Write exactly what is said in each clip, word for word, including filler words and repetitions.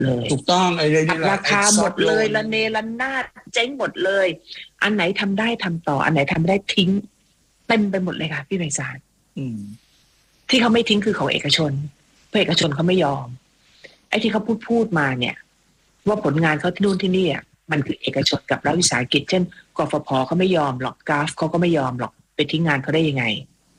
เลยถูกต้องไอ้เรื่องนี้ราคาหมดเลยละเนระนาดเจ๊งหมดเลยอันไหนทำได้ทำต่ออันไหนทำไม่ได้ทิ้งเต็มไปหมดเลยค่ะพี่ไพศาลที่เขาไม่ทิ้งคือของเอกชนเพราะเอกชนเขาไม่ยอมไอ้ที่เขาพูดพูดมาเนี่ยว่าผลงานเขาที่นู่นที่นี่อ่ะมันคือเอกชนกับรัฐวิสาหกิจเช่นกฟผเขาไม่ยอมหรอกกราฟเขาก็ไม่ยอมหรอกไปทิ้งงานเขาได้ยังไง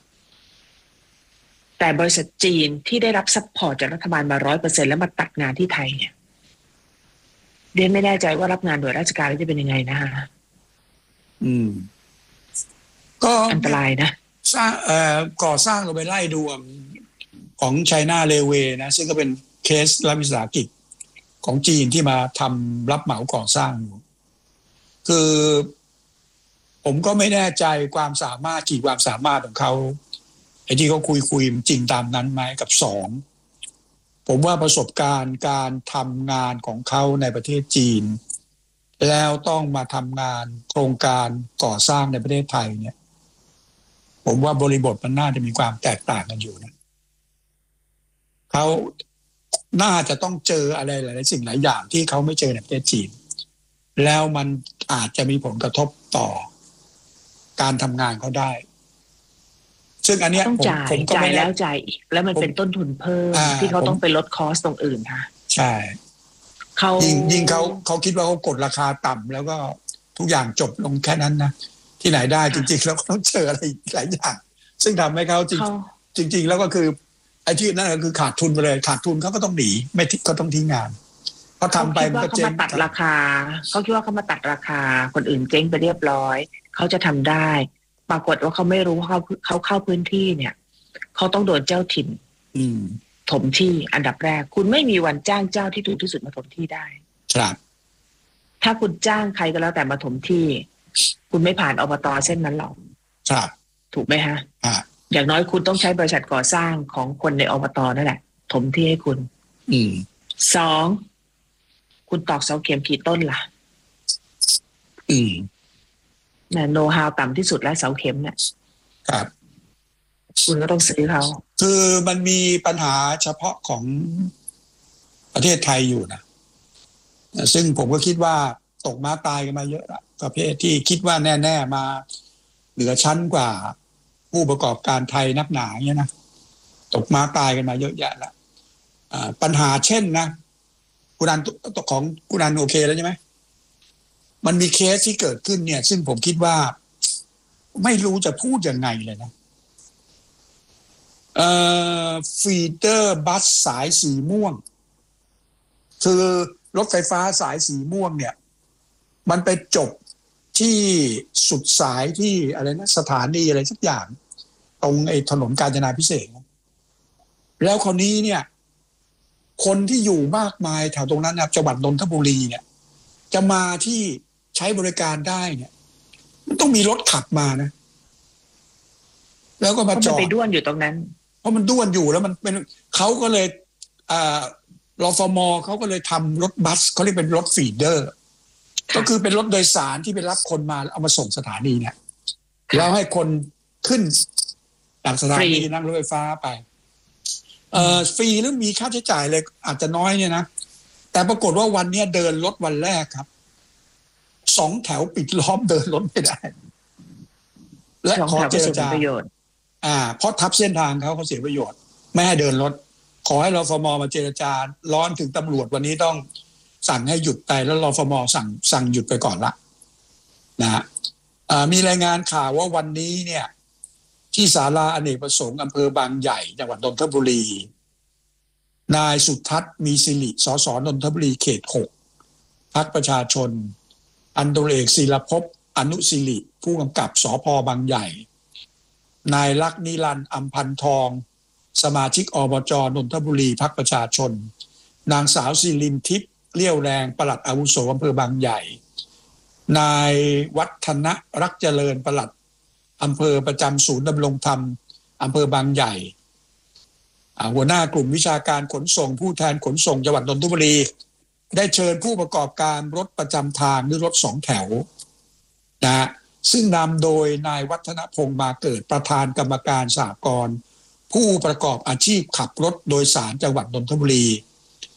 แต่บริษัทจีนที่ได้รับซัพพอร์ตจากรัฐบาลมาร้อยเปอร์เซ็นต์แล้วมาตัดงานที่ไทยเนี่ยเรียนไม่แน่ใจว่ารับงานโดยราชการแล้วจะเป็นยังไงนะฮะอืมก็อันตรายนะสร้างเอ่อก่อสร้างเราไปไล่ดูของ China Railway นะซึ่งก็เป็นเคสรัฐวิสาหกิจของจีนที่มาทำรับเหมาก่อสร้างอยู่คือผมก็ไม่แน่ใจความสามารถกี่ความสามารถของเขาไอ้ที่เขาคุยคุยจริงตามนั้นไหมกับสองผมว่าประสบการณ์การทำงานของเขาในประเทศจีนแล้วต้องมาทำงานโครงการก่อสร้างในประเทศไทยเนี่ยผมว่าบริบทมันน่าจะมีความแตกต่างกันอยู่นะเขาน่าจะต้องเจออะไรหลายสิ่งหลายอย่างที่เขาไม่เจอในประเทศจีนแล้วมันอาจจะมีผลกระทบต่อการทำงานเขาได้ซึ่งอันเนี้ยต้องจ่ายจ่ายแล้วจ่ายอีกแล้วมันเป็นต้นทุนเพิ่มที่เขาต้องไปลดคอสตรงอื่นค่ะใช่เขายิ่งยิ่งเขาเขาคิดว่าเขากดราคาต่ำแล้วก็ทุกอย่างจบลงแค่นั้นนะที่ไหนได้จริงๆแล้วต้องเจออะไรหลายอย่างซึ่งทำให้เขาจริงจริงๆแล้วก็คือไอ้ที่นั่นก็คือขาดทุนไปเลยขาดทุนเขาก็ต้องหนีไม่ทิ้งก็ต้องทิ้งงานเพราะทำไปมันก็เจ๊งเขามาตัดราคาเขาคิดว่าเขามาตัดราคาคนอื่นเจ๊งไปเรียบร้อยเขาจะทำได้ปรากฏว่าเขาไม่รู้ว่าเขาเขาเข้าพื้นที่เนี่ยเขาต้องโดนเจ้าถิ่นถมที่อันดับแรกคุณไม่มีวันจ้างเจ้าที่ถูกที่สุดมาถมที่ได้ครับถ้าคุณจ้างใครก็แล้วแต่มาถมที่คุณไม่ผ่านอบต.เส้นนั้นหรอกครับถูกไหมฮะอ่าอย่างน้อยคุณต้องใช้บริษัทก่อสร้างของคนในอบต.นั่นแหละถมที่ให้คุณอืมสองคุณตอกเสาเข็มกี่ต้นล่ะอืมเนี่ยโนฮาวต่ำที่สุดแล้วเสาเข็มเนี่ยครับคุณก็ต้องซื้อเขาคือมันมีปัญหาเฉพาะของประเทศไทยอยู่นะซึ่งผมก็คิดว่าตกม้าตายกันมาเยอะละประเภทที่คิดว่าแน่ๆมาเหนือชั้นกว่าผู้ประกอบการไทยนักหนาเนี่ยนะตกม้าตายกันมาเยอะแยะละปัญหาเช่นนะคุณอันของคุณอันโอเคแล้วใช่ไหมมันมีเคสที่เกิดขึ้นเนี่ยซึ่งผมคิดว่าไม่รู้จะพูดยังไงเลยนะเอ่อฟีเดอร์บัสสายสีม่วงคือรถไฟฟ้าสายสีม่วงเนี่ยมันไปจบที่สุดสายที่อะไรนะสถานีอะไรสักอย่างตรงไอ้ถนนกาญจนาภิเษกแล้วคราวนี้เนี่ยคนที่อยู่มากมายแถวตรงนั้นนะจังหวัดนนทบุรีเนี่ยจะมาที่ใช้บริการได้เนี่ยมันต้องมีรถขับมานะแล้วก็มาจอดไปด้วนอยู่ตรงนั้นเพราะมันด้วนอยู่แล้วมันเป็นเขาก็เลยอ่ารฟม.เขาก็เลยทำรถบัสเขาเรียกเป็นรถฟีเดอร์ก็คือเป็นรถโดยสารที่ไปรับคนมาเอามาส่งสถานีเนี่ยแล้วให้คนขึ้นจากสถานีนั่งรถไฟฟ้าไปเอ่อฟรีหรือมีค่าใช้จ่ายเลยอาจจะน้อยเนี่ยนะแต่ปรากฏว่าวันนี้เดินรถวันแรกครับสองแถวปิดล้อมเดินรถไม่ได้และขอเจรจาอ่าเพราะทับเส้นทางเขาเขาเสียประโยชน์ไม่ให้เดินรถขอให้รฟม.มาเจรจาร้อนถึงตำรวจวันนี้ต้องสั่งให้หยุดไปแล้วรฟม.สั่งสั่งหยุดไปก่อนละนะฮะมีรายงานข่าวว่าวันนี้เนี่ยที่ศาลาอเนกประสงค์อำเภอบางใหญ่จังหวัดนนทบุรีนายสุทัศน์มีสิริสสนนทบุรีเขตหกพรรคประชาชนอันตรเอกศิลภพอนุศิริผู้กำกับสภ.บางใหญ่นายลักษณ์นิรันดร์อำพันทองสมาชิกอบจ.นนทบุรีพรรคประชาชนนางสาวศิรินทิพย์เลี้ยวแรงปลัดอาวุโสอำเภอบางใหญ่นายวัฒนะรักเจริญปลัดอำเภอประจำศูนย์ดำรงธรรมอำเภอบางใหญ่หัวหน้ากลุ่มวิชาการขนส่งผู้แทนขนส่งจังหวัดนนทบุรีได้เชิญผู้ประกอบการรถประจำทางหรือรถสองแถวนะซึ่งนำโดยนายวัฒนพงษ์มาเกิดประธานกรรมการสหกรณ์ผู้ประกอบอาชีพขับรถโดยสารจังหวัดนนทบุรี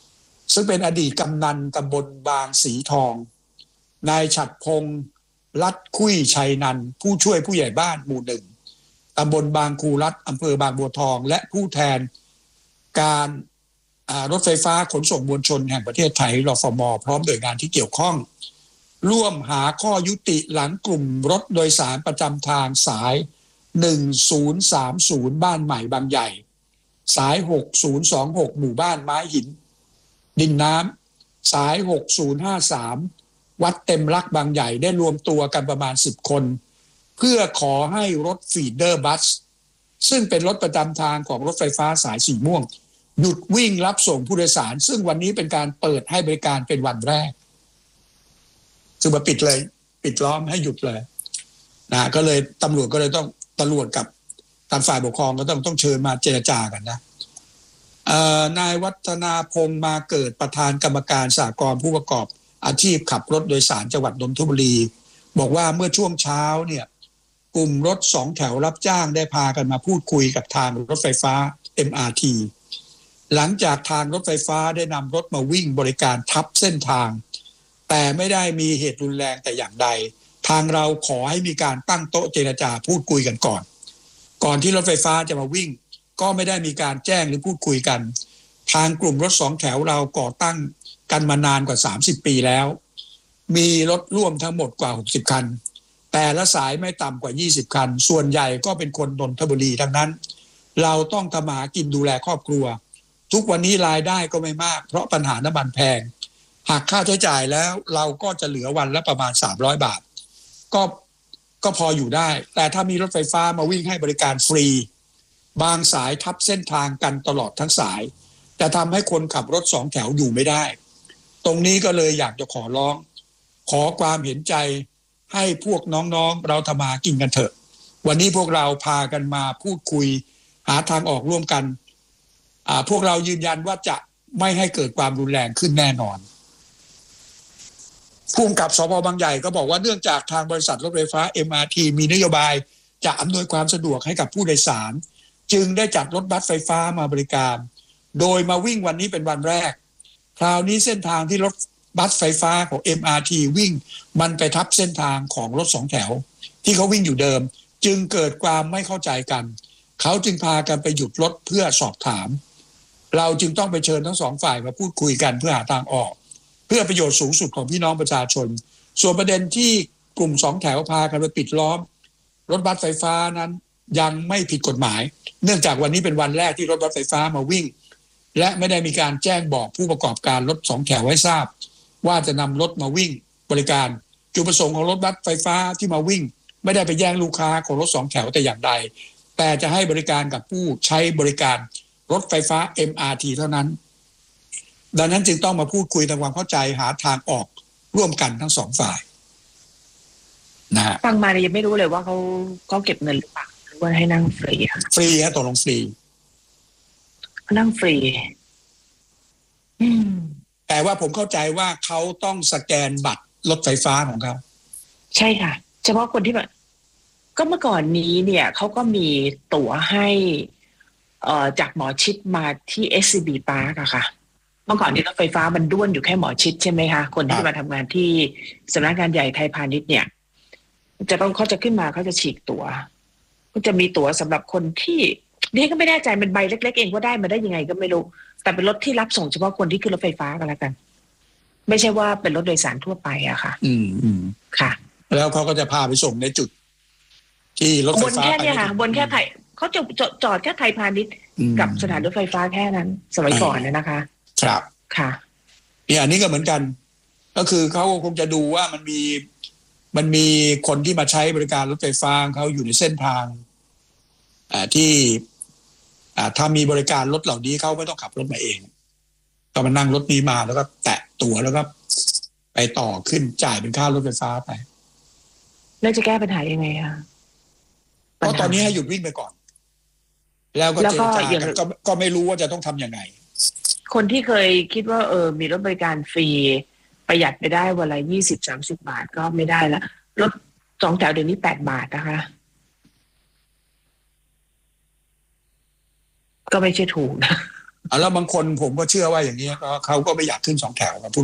ซึ่งเป็นอดีตกำนันตำบลบางสีทองนายฉัตรพงษ์รัตคุยชัยนันท์ผู้ช่วยผู้ใหญ่บ้านหมู่หนึ่งตำบลบางคูรัฐอำเภอบางบัวทองและผู้แทนการรถไฟฟ้าขนส่งมวลชนแห่งประเทศไทยรฟม.พร้อมหน่วยงานที่เกี่ยวข้องร่วมหาข้อยุติหลังกลุ่มรถโดยสารประจำทางสายหนึ่งศูนย์สามศูนย์บ้านใหม่บางใหญ่สายหกศูนย์สองหกหมู่บ้านไม้หินดินน้ำสายหกศูนย์ห้าสามวัดเต็มรักบางใหญ่ได้รวมตัวกันประมาณสิบคนเพื่อขอให้รถฟีเดอร์บัสซึ่งเป็นรถประจำทางของรถไฟฟ้าสายสีม่วงหยุดวิ่งรับส่งผู้โดยสารซึ่งวันนี้เป็นการเปิดให้บริการเป็นวันแรกซึ่งมาปิดเลยปิดล้อมให้หยุดเลยนะก็เลยตำรวจก็เลยต้องตำรวจกับทางฝ่ายปกครองก็ต้องต้องเชิญมาเจรจากันนะนายวัฒนาพงษ์มาเกิดประธานกรรมการสหกรณ์ผู้ประกอบอาชีพขับรถโดยสารจังหวัดนนทบุรีบอกว่าเมื่อช่วงเช้าเนี่ยกลุ่มรถสองแถวรับจ้างได้พากันมาพูดคุยกับทางรถไฟฟ้า เอ็ม อาร์ ที หลังจากทางรถไฟฟ้าได้นำรถมาวิ่งบริการทับเส้นทางแต่ไม่ได้มีเหตุรุนแรงแต่อย่างใดทางเราขอให้มีการตั้งโต๊ะเจรจาพูดคุยกันก่อนก่อนที่รถไฟฟ้าจะมาวิ่งก็ไม่ได้มีการแจ้งหรือพูดคุยกันทางกลุ่มรถสองแถวเราก่อตั้งกันมานานกว่าสามสิบปีแล้วมีรถร่วมทั้งหมดกว่าหกสิบคันแต่ละสายไม่ต่ำกว่ายี่สิบคันส่วนใหญ่ก็เป็นคนนนทบุรีทั้งนั้นเราต้องทำมาหากินดูแลครอบครัวทุกวันนี้รายได้ก็ไม่มากเพราะปัญหาน้ำมันแพงหากค่าใช้จ่ายแล้วเราก็จะเหลือวันละประมาณสามร้อยบาทก็ก็พออยู่ได้แต่ถ้ามีรถไฟฟ้ามาวิ่งให้บริการฟรีบางสายทับเส้นทางกันตลอดทั้งสายจะทำให้คนขับรถสองแถวอยู่ไม่ได้ตรงนี้ก็เลยอยากจะขอร้องขอความเห็นใจให้พวกน้องๆเราทำมากินกันเถอะวันนี้พวกเราพากันมาพูดคุยหาทางออกร่วมกันอ่าพวกเรายืนยันว่าจะไม่ให้เกิดความรุนแรงขึ้นแน่นอนผู้กำกับสภ.บางใหญ่ก็บอกว่าเนื่องจากทางบริษัทรถไฟฟ้า เอ็ม อาร์ ที มีนโยบายจะอำนวยความสะดวกให้กับผู้โดยสารจึงได้จัดรถบัสไฟฟ้ามาบริการโดยมาวิ่งวันนี้เป็นวันแรกคราวนี้เส้นทางที่รถบัสไฟฟ้าของ เอ็ม อาร์ ที วิ่งมันไปทับเส้นทางของรถสองแถวที่เขาวิ่งอยู่เดิมจึงเกิดความไม่เข้าใจกันเขาจึงพากันไปหยุดรถเพื่อสอบถามเราจึงต้องไปเชิญทั้งสองฝ่ายมาพูดคุยกันเพื่อหาทางออกเพื่อประโยชน์สูงสุดของพี่น้องประชาชนส่วนประเด็นที่กลุ่มสองแถวพากันไปปิดล้อมรถบัสไฟฟ้านั้นยังไม่ผิดกฎหมายเนื่องจากวันนี้เป็นวันแรกที่รถบัสไฟฟ้ามาวิ่งและไม่ได้มีการแจ้งบอกผู้ประกอบการรถสองแถวให้ทราบว่าจะนำรถมาวิ่งบริการจุดประสงค์ของรถบัสไฟฟ้าที่มาวิ่งไม่ได้ไปแย่งลูกค้าของรถสองแถวแต่อย่างใดแต่จะให้บริการกับผู้ใช้บริการรถไฟฟ้า เอ็ม อาร์ ที เท่านั้นดังนั้นจึงต้องมาพูดคุยทำความเข้าใจหาทางออกร่วมกันทั้งสองฝ่ายนะฮะฟังมาเนี่ยยังไม่รู้เลยว่าเขาเขาเก็บเงินหรือเปล่าหรือว่าให้นั่งฟรีค่ะฟรีฮะตกลงฟรีนั่งฟรีอืมแต่ว่าผมเข้าใจว่าเขาต้องสแกนบัตรรถไฟฟ้าของเขาใช่ค่ะเฉพาะคนที่แบบก็เมื่อก่อนนี้เนี่ยเขาก็มีตั๋วให้เอ่อจากหมอชิดมาที่ เอส ซี บี Park อะค่ะเมื่อก่อนนี้รถไฟฟ้ามันด้วนอยู่แค่หมอชิดใช่ไหมคะคนที่มาทำงานที่สำนักงานใหญ่ไทยพาณิชย์เนี่ยจะต้องเขาจะขึ้นมาเขาจะฉีกตั๋วก็จะมีตั๋วสำหรับคนที่ดิฉันก็ไม่แน่ใจเป็นใบเล็กๆเองว่าได้มาได้ยังไงก็ไม่รู้แต่เป็นรถที่รับส่งเฉพาะคนที่ขึ้นรถไฟฟ้ากันแล้วกันไม่ใช่ว่าเป็นรถโดยสารทั่วไปอะค่ะอืมอืมค่ะแล้วเขาก็จะพาไปส่งในจุดที่รถไฟฟ้าบนแค่เนี่ยค่ะบนแค่ไทยเขาจะจอดแค่ไทยพาณิชย์กับสถานรถไฟฟ้าแค่นั้นสมัยก่อนเนี่ยนะคะครับค่ะเนี่ยอันนี้ก็เหมือนกันก็คือเขาคงจะดูว่ามันมีมันมีคนที่มาใช้บริการรถไฟฟ้าเขาอยู่ในเส้นทางอ่าที่อ่าถ้ามีบริการรถเหล่านี้เขาไม่ต้องขับรถมาเองก็มานั่งรถนี้มาแล้วก็แตะตั๋วแล้วก็ไปต่อขึ้นจ่ายเป็นค่ารถไฟฟ้าไปแล้วจะแก้ปัญหายังไงคะเพราะตอนนี้ให้หยุดวิ่งไปก่อนแล้วก็เจรจากันก็ก็ไม่รู้ว่าจะต้องทำยังไงคนที่เคยคิดว่าเออมีรถบริการฟรีประหยัดไปได้วันละยี่สิบสามสิบบาทก็ไม่ได้แล้วรถสองแถวเดี๋ยวนี้แปดบาทนะคะก็ไม่ใช่ถูกนะแล้วบางคนผมก็เชื่อว่าอย่างนี้ก็เขาก็ไม่อยากขึ้นสองแถวครับ